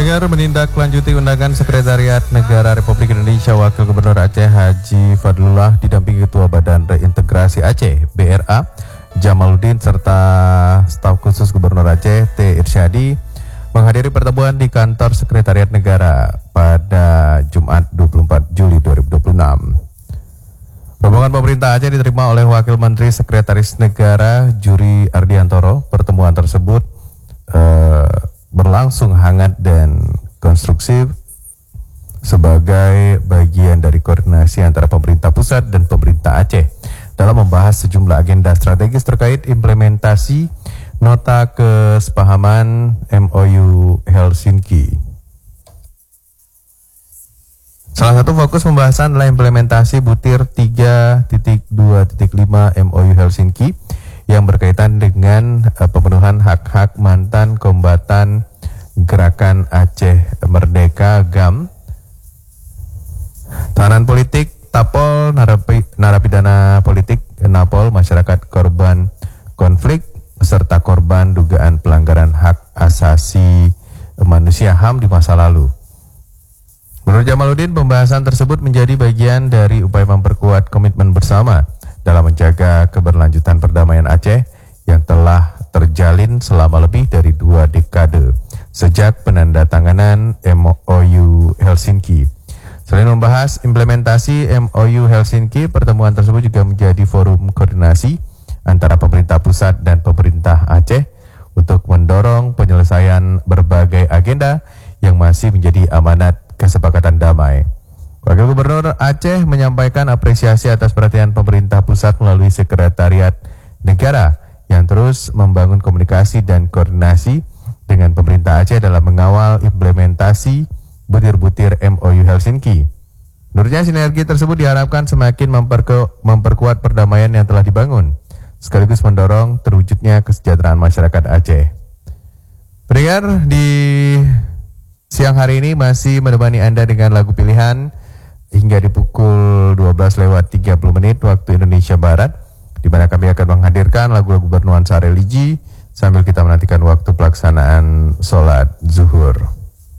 Pendengar menindaklanjuti undangan Sekretariat Negara Republik Indonesia Wakil Gubernur Aceh Haji Fadlullah didampingi Ketua Badan Reintegrasi Aceh BRA Jamaluddin serta staf khusus Gubernur Aceh T. Irsyadi menghadiri pertemuan di kantor Sekretariat Negara pada Jumat 24 Juli 2026. Rombongan pemerintah Aceh diterima oleh Wakil Menteri Sekretaris Negara Juri Ardiantoro. Pertemuan tersebut berlangsung hangat dan konstruktif sebagai bagian dari koordinasi antara pemerintah pusat dan pemerintah Aceh dalam membahas sejumlah agenda strategis terkait implementasi Nota Kesepahaman MOU Helsinki. Salah satu fokus pembahasan adalah implementasi butir 3.2.5 MOU Helsinki yang berkaitan dengan pemenuhan hak-hak mantan kombatan Gerakan Aceh Merdeka GAM, tahanan politik, tapol, narapidana politik, napol, masyarakat korban konflik, serta korban dugaan pelanggaran hak asasi manusia HAM di masa lalu. Menurut Jamaluddin, pembahasan tersebut menjadi bagian dari upaya memperkuat komitmen bersama dalam menjaga keberlanjutan perdamaian Aceh yang telah terjalin selama lebih dari 2 dekade sejak penandatanganan MOU Helsinki. Selain membahas implementasi MOU Helsinki, pertemuan tersebut juga menjadi forum koordinasi antara pemerintah pusat dan pemerintah Aceh untuk mendorong penyelesaian berbagai agenda yang masih menjadi amanat kesepakatan damai. Wakil Gubernur Aceh menyampaikan apresiasi atas perhatian pemerintah pusat melalui Sekretariat Negara yang terus membangun komunikasi dan koordinasi dengan pemerintah Aceh dalam mengawal implementasi butir-butir MOU Helsinki. Menurutnya sinergi tersebut diharapkan semakin memperkuat perdamaian yang telah dibangun, sekaligus mendorong terwujudnya kesejahteraan masyarakat Aceh. Pendengar, di siang hari ini masih menemani Anda dengan lagu pilihan hingga di pukul 12:30 waktu Indonesia Barat, di mana kami akan menghadirkan lagu-lagu bernuansa religi sambil kita menantikan waktu pelaksanaan sholat zuhur.